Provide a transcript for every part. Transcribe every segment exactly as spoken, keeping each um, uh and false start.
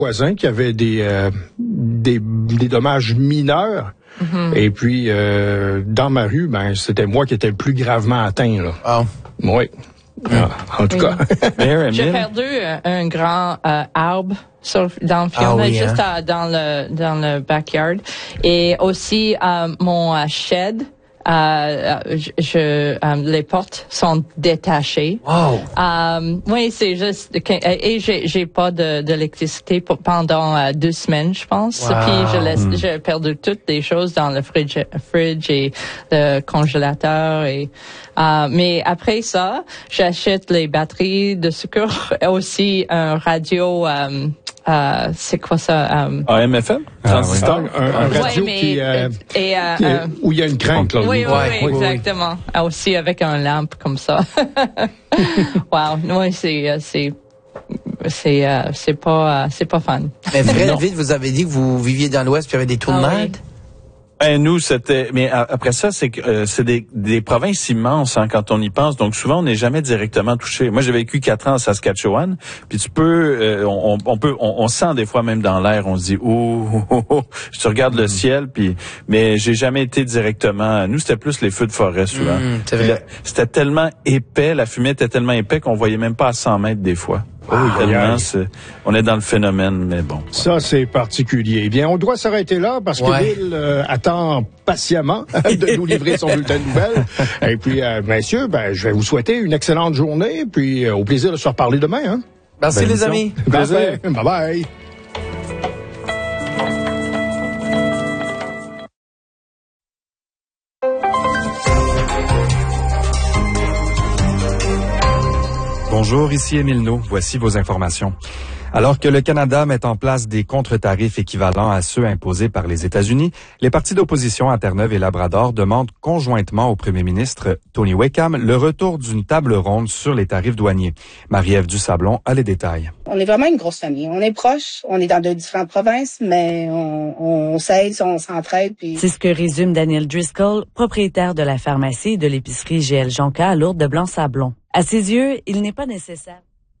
voisins qui avaient des, euh, des, des dommages mineurs. Mm-hmm. Et puis, euh, dans ma rue, ben, c'était moi qui étais le plus gravement atteint, là. Oh. Oui. Ah, en tout oui. cas. J'ai perdu un, un grand euh, arbre sur, dans le film, ah oui, juste hein? à, dans le dans le backyard. Et aussi, euh, mon euh, shed, euh, je, je euh, les portes sont détachées. Wow. Euh, oui, c'est juste et j'ai j'ai pas de d'électricité pendant euh, deux semaines, je pense. Wow. Puis je laisse mm. j'ai perdu toutes les choses dans le fridge, fridge et le congélateur et euh, mais après ça, j'achète les batteries de secours et aussi un radio. Euh, Euh, c'est quoi ça? Um... A M F M? Transistor? Ah, oui. un, un radio ouais, mais, qui, euh, et, euh, qui, euh, où il y a une crainte. Là, oui, oui, ouais, oui, exactement. Oui. Aussi avec un lampe comme ça. Wow, oui, c'est c'est c'est euh, c'est pas euh, c'est pas fun. Mais Fred, vite, vous avez dit que vous viviez dans l'Ouest puis il y avait des tourmentes. Ah, oui. Ben, nous, c'était, mais après ça, c'est que euh, c'est des, des provinces immenses hein, quand on y pense. Donc souvent, on n'est jamais directement touché. Moi, j'ai vécu quatre ans en Saskatchewan. Puis tu peux, euh, on, on peut, on, on sent des fois même dans l'air, on se dit oh, oh, oh, oh. Je regarde mm. le ciel. Puis, mais j'ai jamais été directement. Nous, c'était plus les feux de forêt souvent. Mm, c'est vrai. Là, c'était tellement épais, la fumée était tellement épais qu'on voyait même pas à cent mètres des fois. Oh, tellement, c'est, on est dans le phénomène, mais bon. Ça, c'est particulier. Eh bien, on doit s'arrêter là parce que ouais. Bill euh, attend patiemment de nous livrer son bulletin de nouvelles. Et puis, euh, messieurs, ben, je vais vous souhaiter une excellente journée, puis euh, au plaisir de se reparler demain. Hein? Merci, les amis. Bye bye. Bye. Bonjour, ici Émile No. Voici vos informations. Alors que le Canada met en place des contre-tarifs équivalents à ceux imposés par les États-Unis, les partis d'opposition à Terre-Neuve et Labrador demandent conjointement au premier ministre Tony Wakeham le retour d'une table ronde sur les tarifs douaniers. Marie-Ève Dusablon a les détails. On est vraiment une grosse famille. On est proches, on est dans de différentes provinces, mais on, on s'aide, on s'entraide. Puis... C'est ce que résume Daniel Driscoll, propriétaire de la pharmacie et de l'épicerie G L Jonca à Lourdes de Blanc-Sablon. À ses yeux, il n'est pas nécessaire.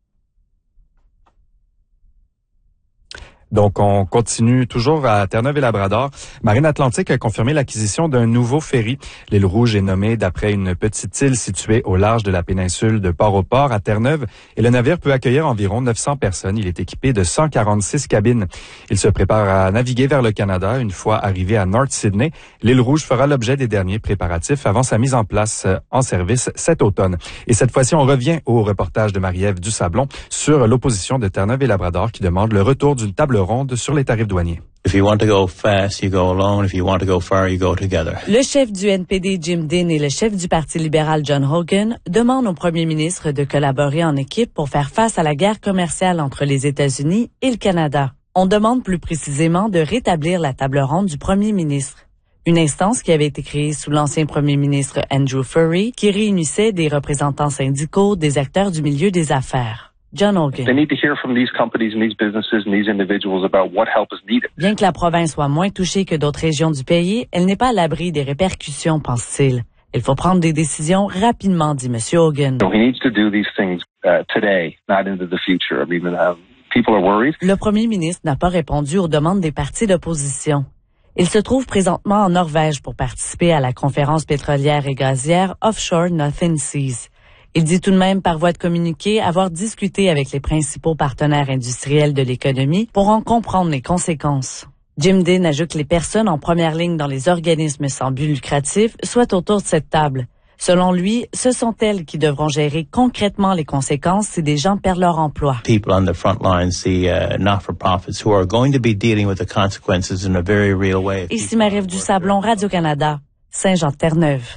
Donc, on continue toujours à Terre-Neuve et Labrador. Marine Atlantique a confirmé l'acquisition d'un nouveau ferry. L'île Rouge est nommée d'après une petite île située au large de la péninsule de Port-au-Port à Terre-Neuve. Et le navire peut accueillir environ neuf cents personnes. Il est équipé de cent quarante-six cabines. Il se prépare à naviguer vers le Canada. Une fois arrivé à North Sydney, l'île Rouge fera l'objet des derniers préparatifs avant sa mise en place en service cet automne. Et cette fois-ci, on revient au reportage de Marie-Ève Dusablon sur l'opposition de Terre-Neuve et Labrador qui demande le retour d'une table ronde sur les tarifs douaniers. If you want to go fast, you go alone. If you want to go far, you go together. Le chef du N P D, Jim Dean, et le chef du Parti libéral, John Hogan, demandent au premier ministre de collaborer en équipe pour faire face à la guerre commerciale entre les États-Unis et le Canada. On demande plus précisément de rétablir la table ronde du premier ministre. Une instance qui avait été créée sous l'ancien premier ministre Andrew Furey, qui réunissait des représentants syndicaux, des acteurs du milieu des affaires. John Hogan. They need to hear from these companies and these businesses and these individuals about what help is needed. Bien que la province soit moins touchée que d'autres régions du pays, elle n'est pas à l'abri des répercussions, pense-t-il. Il faut prendre des décisions rapidement, dit M. Hogan. So he needs to do these things uh, today, not into the future. I mean, uh, people are worried. Le premier ministre n'a pas répondu aux demandes des partis d'opposition. Il se trouve présentement en Norvège pour participer à la conférence pétrolière et gazière Offshore Northern Seas. Il dit tout de même par voie de communiqué avoir discuté avec les principaux partenaires industriels de l'économie pour en comprendre les conséquences. Jim Dean ajoute que les personnes en première ligne dans les organismes sans but lucratif soient autour de cette table. Selon lui, ce sont elles qui devront gérer concrètement les conséquences si des gens perdent leur emploi. People on the front lines, the uh, not-for-profits who are going to be dealing with the consequences in a very real way. Ici Marie-Ève Dusablon, Radio-Canada, Saint-Jean-de-Terre-Neuve.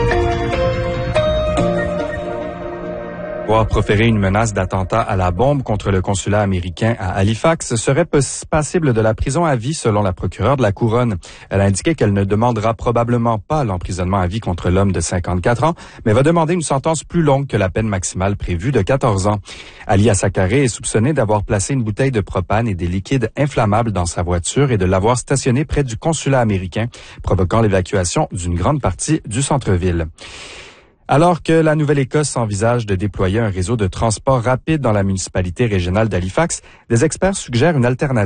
Avoir proféré une menace d'attentat à la bombe contre le consulat américain à Halifax serait passible de la prison à vie selon la procureure de la Couronne. Elle a indiqué qu'elle ne demandera probablement pas l'emprisonnement à vie contre l'homme de cinquante-quatre ans, mais va demander une sentence plus longue que la peine maximale prévue de quatorze ans. Ali Assakaré est soupçonné d'avoir placé une bouteille de propane et des liquides inflammables dans sa voiture et de l'avoir stationné près du consulat américain, provoquant l'évacuation d'une grande partie du centre-ville. Alors que la Nouvelle-Écosse envisage de déployer un réseau de transport rapide dans la municipalité régionale d'Halifax, des experts suggèrent une alternative